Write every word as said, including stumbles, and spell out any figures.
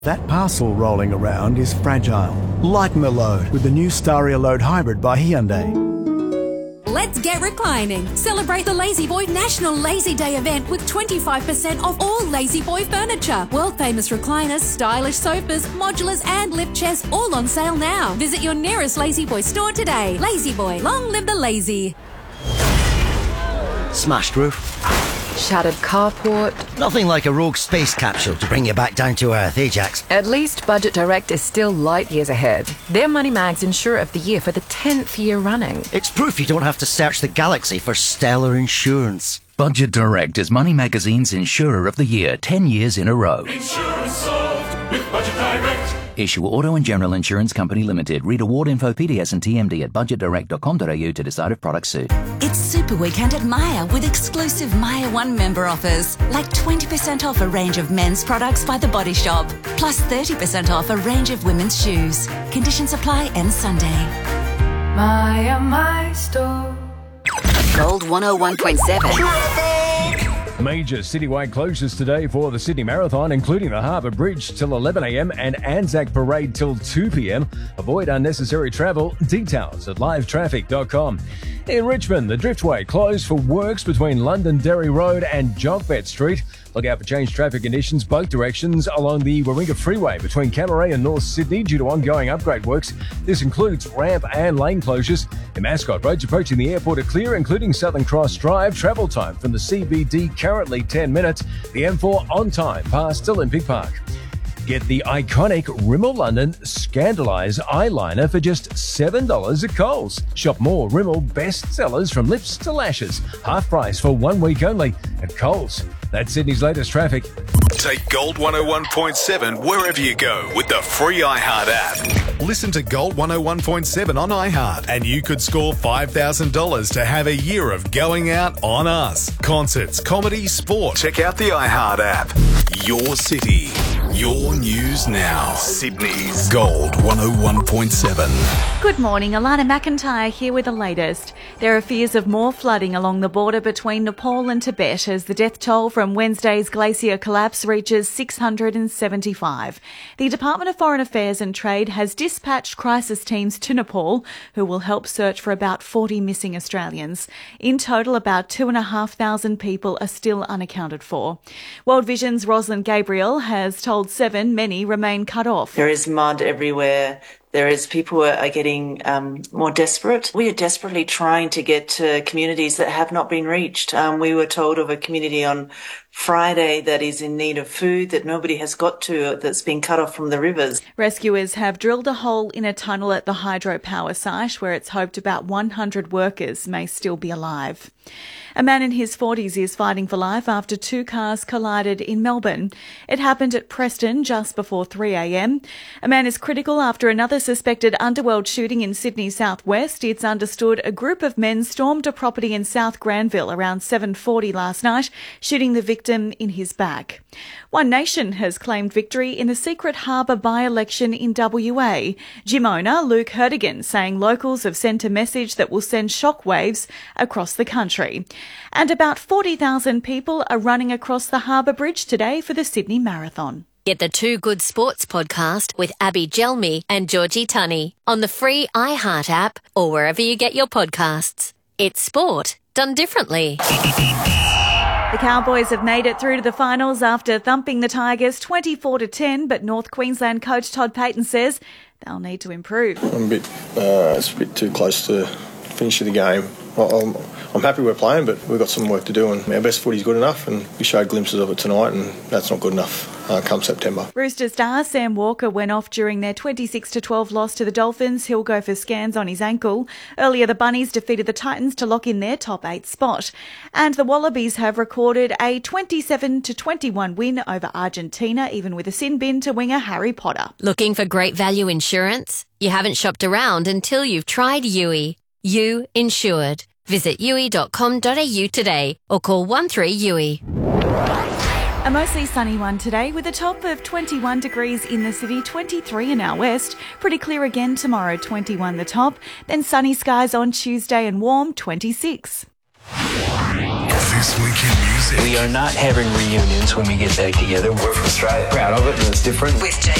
That parcel rolling around is fragile. Lighten the load with the new Staria Load Hybrid by Hyundai. Let's get reclining. Celebrate the Lazy Boy National Lazy Day event with twenty-five percent off all Lazy Boy furniture. World famous recliners, stylish sofas, modulars and lift chairs all on sale now. Visit your nearest Lazy Boy store today. Lazy Boy, long live the lazy. Smashed roof. Shattered carport. Nothing like a rogue space capsule to bring you back down to earth, eh, Jax? At least Budget Direct is still light years ahead. They're Money Mag's Insurer of the Year for the tenth year running. It's proof you don't have to search the galaxy for stellar insurance. Budget Direct is Money Magazine's Insurer of the Year ten years in a row. Insurance solved with Budget Direct. Issue Auto and General Insurance Company Limited. Read award info, P D S and T M D at budget direct dot com dot a u to decide if products suit. It's Super Weekend at Myer with exclusive Myer One member offers, like twenty percent off a range of men's products by The Body Shop, plus thirty percent off a range of women's shoes. Conditions apply end Sunday. Myer, my store. Gold one oh one point seven. Major citywide closures today for the Sydney Marathon, including the Harbour Bridge till eleven a m and Anzac Parade till two p m. Avoid unnecessary travel. Details at live traffic dot com. In Richmond, the Driftway closed for works between Londonderry Road and Jogbet Street. Look out for changed traffic conditions both directions along the Warringah Freeway between Camaray and North Sydney due to ongoing upgrade works. This includes ramp and lane closures. The Mascot roads approaching the airport are clear, including Southern Cross Drive. Travel time from the C B D currently ten minutes. The M four on time past Olympic Park. Get the iconic Rimmel London Scandalise eyeliner for just seven dollars at Coles. Shop more Rimmel best sellers from lips to lashes. Half price for one week only at Coles. That's Sydney's latest traffic. Take Gold one oh one point seven wherever you go with the free iHeart app. Listen to Gold one oh one point seven on iHeart and you could score five thousand dollars to have a year of going out on us. Concerts, comedy, sport. Check out the iHeart app. Your city. Your news now. Sydney's Gold one oh one point seven. Good morning, Alana McIntyre here with the latest. There are fears of more flooding along the border between Nepal and Tibet as the death toll from Wednesday's glacier collapse reaches six hundred seventy-five. The Department of Foreign Affairs and Trade has dispatched crisis teams to Nepal who will help search for about forty missing Australians. In total, about two thousand five hundred people are still unaccounted for. World Vision's Rosalind Gabriel has told Seven many remain cut off. There is mud everywhere. There is people who are getting um, more desperate. We are desperately trying to get to communities that have not been reached. Um, we were told of a community on Friday that is in need of food that nobody has got to, that's been cut off from the rivers. Rescuers have drilled a hole in a tunnel at the hydropower site where it's hoped about one hundred workers may still be alive. A man in his forties is fighting for life after two cars collided in Melbourne. It happened at Preston just before three a m. A man is critical after another suspected underworld shooting in Sydney's southwest. It's understood a group of men stormed a property in South Granville around seven forty last night, shooting the victim in his back. One Nation has claimed victory in the Secret Harbour by-election in W A. Gym owner Luke Herdigan saying locals have sent a message that will send shockwaves across the country. And about forty thousand people are running across the Harbour Bridge today for the Sydney Marathon. Get the Two Good Sports podcast with Abby Gelmi and Georgie Tunney on the free iHeart app or wherever you get your podcasts. It's sport done differently. The Cowboys have made it through to the finals after thumping the Tigers twenty-four to ten, but North Queensland coach Todd Payton says they'll need to improve. I'm a bit, uh, it's a bit too close to finish of the game. I'm, I'm happy we're playing, but we've got some work to do, and our best footy's good enough, and we showed glimpses of it tonight, and that's not good enough uh, come September. Rooster star Sam Walker went off during their twenty-six to twelve loss to the Dolphins. He'll go for scans on his ankle. Earlier, the Bunnies defeated the Titans to lock in their top eight spot. And the Wallabies have recorded a twenty-seven to twenty-one win over Argentina, even with a sin bin to winger Harry Potter. Looking for great value insurance? You haven't shopped around until you've tried U I. You Insured. Visit U I dot com dot a u today or call one three U I. A mostly sunny one today with a top of twenty-one degrees in the city, twenty-three in our west. Pretty clear again tomorrow, twenty-one the top. Then sunny skies on Tuesday and warm, twenty-six. This Week in Music. We are not having reunions when we get back together. We're from Australia. Proud of it, and it's different. With Jay